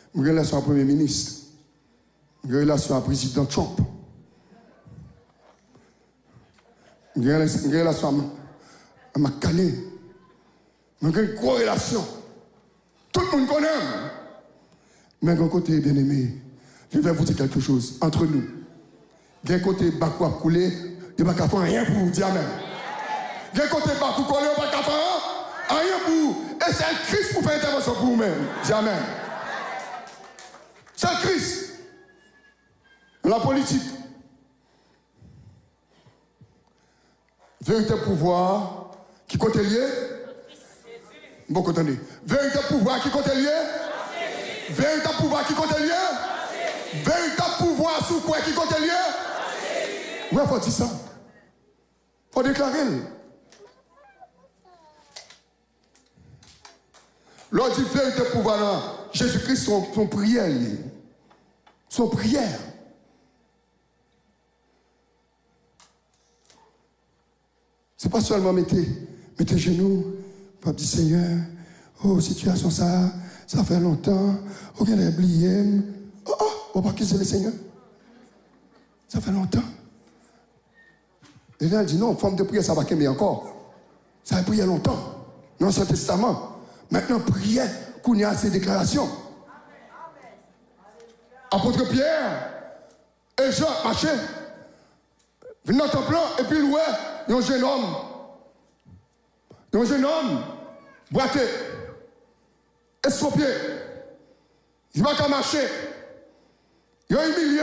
une relation à Premier ministre, une relation à président Trump, une relation à McCartney, une grosse relation. Tout le monde connaît. Mais d'un côté, bien aimé, je vais vous dire quelque chose entre nous. D'un côté, Bakou a coulé, il n'y a pas faire rien pour vous dire Amen. D'un côté, Bakou coulé, il n'y a pas faire rien pour vous. Et c'est un Christ pour faire intervention pour vous-même. Dis Amen. C'est un Christ. La politique. Véritable pouvoir qui compte lié. Bon, attendez. Véritable pouvoir qui compte lié. Véritable pouvoir qui compte lié. Véritable pouvoir sous quoi qui compte lié. Oui, il faut dire ça. Il faut déclarer. L'on dit véritable pouvoir là. Jésus-Christ, son prière. Son prière. C'est pas seulement mettez genoux, pas dit Seigneur, oh, situation ça fait longtemps, oh, on a oublié, on va pas quitter le Seigneur. Ça fait longtemps. Et là, il dit non, forme de prière, ça va qu'aimer encore. Ça a prié longtemps, dans l'Ancien Testament. Maintenant, prière, qu'on y a ces déclarations. Apôtre Pierre et Jean marchaient, venaient dans le temple, et puis louaient. Il y a un jeune homme, boité, estropié, il va pas marcher, il a humilié.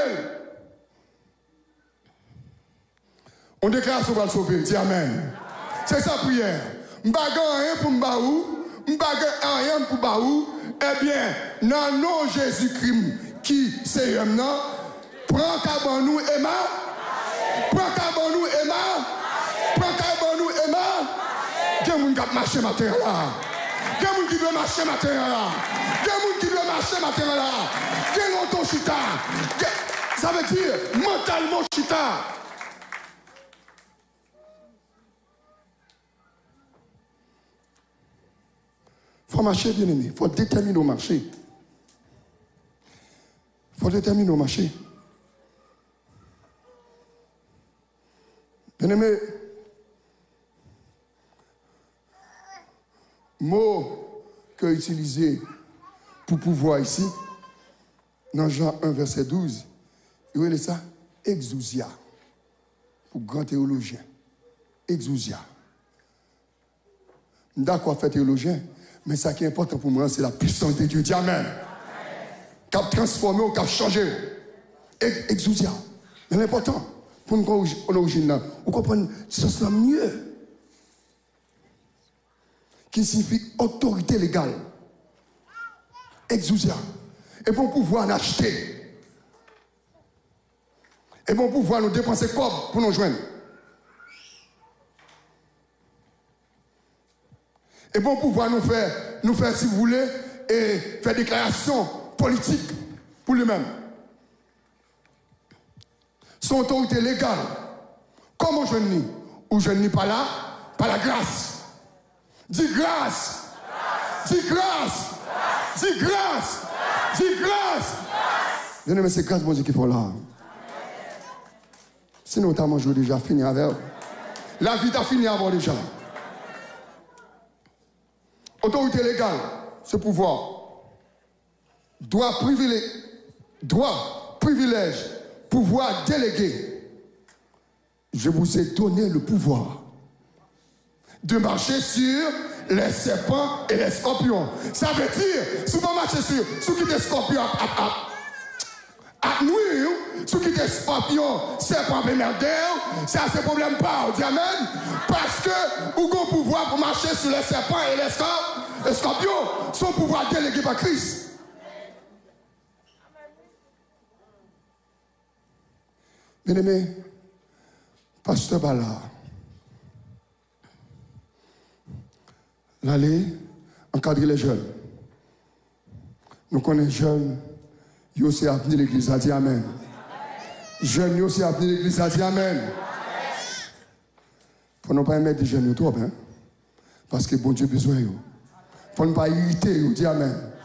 On déclare qu'on va le sauver, dis Amen. C'est sa prière. M'baga rien pour m'baou, m'baga rien pour baou, eh bien, dans le nom Jésus-Christ, qui c'est un nom, prends qu'à nous Emma, prends qu'à nous Emma. Prends-nous, Emma. Il y a des gens qui marchent matin là. Il y a des gens qui doivent marcher matin là. Il y a des gens qui doivent marcher matin là. Il y a longtemps chita. Ça veut dire mentalement chita. Il faut marcher, bien aimé. Il faut déterminer au marché. Il faut déterminer au marché. Bien aimé. Mot que utilisé pour pouvoir ici, dans Jean 1, verset 12, il y a ça, exousia, pour grand théologien. Exousia. D'accord, fait théologien, mais ça qui est important pour moi, c'est la puissance de Dieu. Dis Amen. Qui a transformé ou qui a changé. Exousia. C'est important. Pour nous, en origine, vous comprenez, ça sera mieux. Qui signifie autorité légale. Exousia. Et pour pouvoir l'acheter. Et pour pouvoir nous dépenser comme pour nous joindre. Et pour pouvoir nous faire, si vous voulez, et faire déclaration politique pour lui-même. Son autorité légale. Comment je nie? Ou je nie pas là, par la grâce. Dis grâce. Dis grâce. Dis grâce. Dis grâce. Bien aimé, c'est grâce, mon Dieu, qu'il faut là. Sinon, notamment, je déjà fini avec. La vie t'a fini avant déjà. Autorité légale, ce pouvoir. Droit, privilège, pouvoir délégué. Je vous ai donné le pouvoir de marcher sur les serpents et les scorpions. Ça veut dire, si vous marchez sur ceux qui sont scorpions à nuire, ceux qui sont scorpions, serpents et merdeurs, c'est à ce problème pas, on dit Amen. Parce que vous avez le pouvoir pour marcher sur les serpents et les scorpions, son pouvoir délégué par Christ. Bien aimé, Pasteur Bala, l'aller encadrer les jeunes. Nous connaissons jeunes, ils aussi à venir l'église, à dire Amen. Jeunes, ils aussi à venir l'église, à dire Amen. Pour ne pas mettre des jeunes trop, hein? Parce que bon Dieu a besoin. Pour ne pas irriter, dit Amen.